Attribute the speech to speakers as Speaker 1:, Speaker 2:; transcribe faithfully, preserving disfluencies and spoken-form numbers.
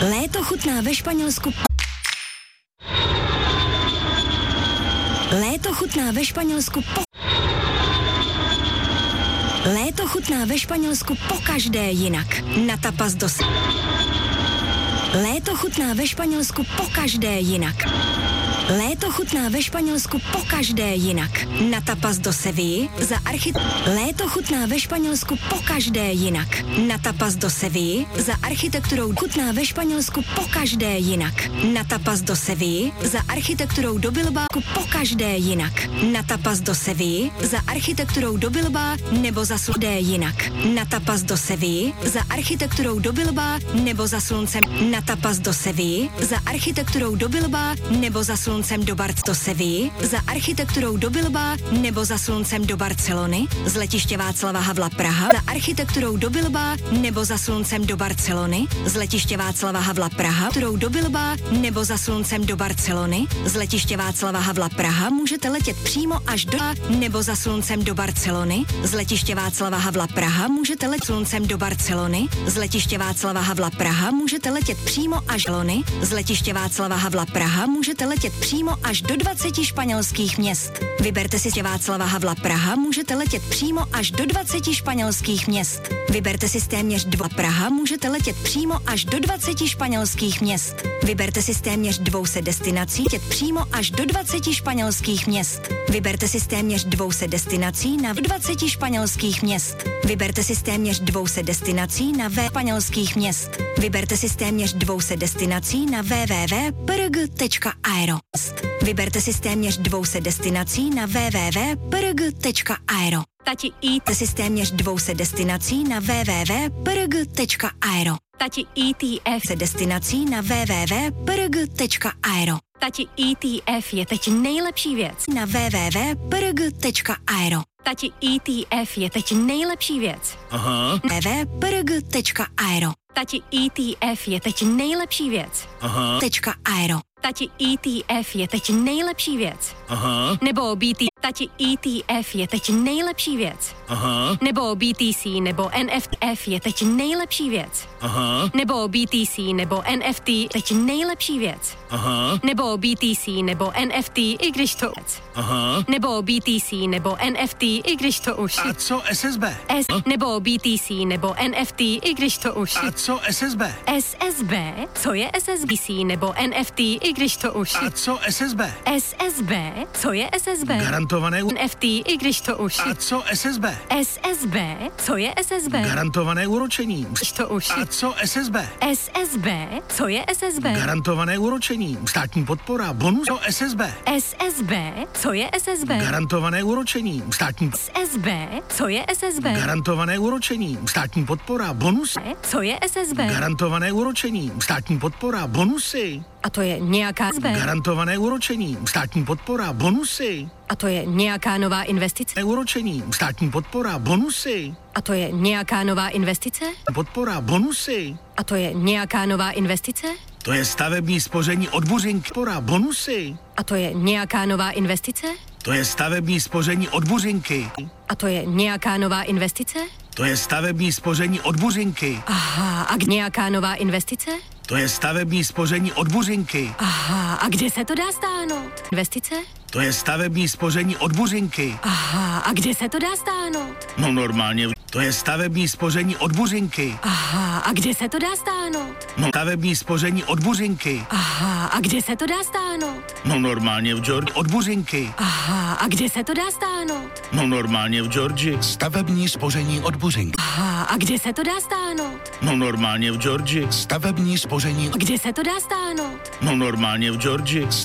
Speaker 1: Léto chutná ve Španělsku. Léto chutná ve Španělsku po... Léto chutná ve Španělsku pokaždé jinak. Na tapas dos... Léto chutná ve Španělsku pokaždé jinak. Léto chutná ve Španělsku pokaždé jinak. Na tapas do Sevilly za archit... Léto chutná ve Španělsku pokaždé jinak. Na tapas do Sevilly za architekturou chutná ve Španělsku pokaždé jinak. Na tapas do Sevilly za architekturou do Bilbao pokaždé jinak. Na tapas do Sevilly za architekturou do Bilbao nebo za sludé jinak. Na tapas do Sevilly za architekturou do Bilbao nebo za sluncem. Na tapas do Sevilly za architekturou do Bilbao nebo za sluncem do Barc do Sevilly, za architekturou do Bilbao nebo za sluncem do Barcelony, z letiště Václava Havla Praha, za architekturou do Bilbao nebo za sluncem do Barcelony, z letiště Václava Havla Praha, architekturou do Bilbao nebo za sluncem do Barcelony, z letiště Václava Havla Praha můžete letět přímo až do nebo za sluncem do Barcelony, z letiště Václava Havla Praha můžete letět sluncem do Barcelony, z letiště Václava Havla Praha můžete letět přímo až do Lony, z letiště Václava Havla Praha můžete letět přímo až do dvaceti španělských měst. Vyberte si Václava Havla Praha, můžete letět přímo až do dvaceti španělských měst. Vyberte si téměř dva Praha, můžete letět přímo až do dvaceti španělských měst. Vyberte si téměř dvou set destinací, letět přímo až do dvaceti španělských měst. Vyberte si téměř dvou set destinací na dvaceti španělských měst. Vyberte si téměř dvou set destinací na v španělských měst. Vyberte si téměř dvou set destinací na w w w tečka p r g tečka aero. Vyberte si téměř dvou set destinací na w w w tečka p r g tečka aero. Tati Vyberte si téměř dvou set destinací na w w w tečka p r g tečka aero. Tati E T F se destinací na w w w tečka p r g tečka aero. Tati E T F je teď nejlepší věc na w w w tečka p r g tečka aero. Tati E T F je teď nejlepší věc. Aha. w w w tečka p r g tečka aero. Tati E T F je teď nejlepší věc. Aha. Tečka aero. Tati E T F je teď nejlepší věc. Aha. Nebo B T Tati E T F je teď nejlepší věc. Aha. Nebo B T C nebo N F T F je teď nejlepší věc. Aha. Nebo B T C nebo N F T teď nejlepší věc. Aha. Nebo B T C nebo N F T, i když to věc. Aha. Nebo B T C nebo N F T, i když to už.
Speaker 2: A co S S B?
Speaker 1: S nebo B T C nebo N F T, i když to už.
Speaker 2: A co S S B?
Speaker 1: S S B? Co je S S B C nebo N F T, i když to už.
Speaker 2: A co S S B?
Speaker 1: S S B? Co je S S B?
Speaker 2: Garantované
Speaker 1: N F T, i když to už.
Speaker 2: A co S S B?
Speaker 1: S S B? Co je S S B?
Speaker 2: Garantované úročení.
Speaker 1: Když to už.
Speaker 2: A co S S B?
Speaker 1: S S B? Co je S S B?
Speaker 2: Garantované úročení. Státní podpora. Bonus. Co S S B?
Speaker 1: S S B? Co je S S B?
Speaker 2: Garantované úročení. Státní
Speaker 1: S S B? Co je S S B?
Speaker 2: Garantované úročení. Státní podpora. Bonus.
Speaker 1: Co je S S B?
Speaker 2: Garantované úročení. Státní podpora. Bonusy.
Speaker 1: A to je nějaká S S B.
Speaker 2: Garantované úročení. Státní podpora. Bonusy.
Speaker 1: A to je nějaká nová investice?
Speaker 2: Úročení. Státní podpora. Bonusy.
Speaker 1: A to je nějaká nová investice?
Speaker 2: Podpora. Bonusy.
Speaker 1: A to je nějaká nová investice?
Speaker 2: To je stavební spoření od Buřinky. Podpora. Bonusy.
Speaker 1: A to je nějaká nová investice?
Speaker 2: To je stavební spoření od Buřinky.
Speaker 1: A to je nějaká nová investice?
Speaker 2: To je stavební spoření od Buřinky.
Speaker 1: Aha, a nějaká nová investice?
Speaker 2: To je stavební spoření od Buřinky.
Speaker 1: Aha, a kde se to dá stáhnout? Investice?
Speaker 2: To je stavební spoření od Buřinky.
Speaker 1: Aha, a kde se to dá stáhnout?
Speaker 2: No normálně. To je stavební spoření od Buřinky.
Speaker 1: Aha, a kde se to dá stáhnout?
Speaker 2: No stavební spoření od Buřinky.
Speaker 1: Aha, a kde se to dá stáhnout?
Speaker 2: No normálně v Georgii. Od Buřinky.
Speaker 1: Aha, a kde se to dá stáhnout?
Speaker 2: No normálně v Georgii.
Speaker 3: Stavební spoření od Buřinky.
Speaker 1: Aha, a kde se to dá stáhnout?
Speaker 2: No normálně v Georgii.
Speaker 3: Stavební spoření.
Speaker 1: Kde se to dá stáhnout?
Speaker 2: No normálně v Georgii.